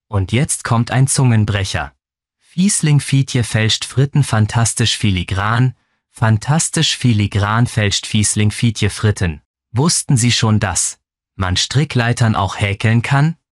Und jetzt kommt ein Zungenbrecher. Fiesling Fietje fälscht Fritten fantastisch filigran fälscht Fiesling Fietje Fritten. Wussten Sie schon, dass man Strickleitern auch häkeln kann?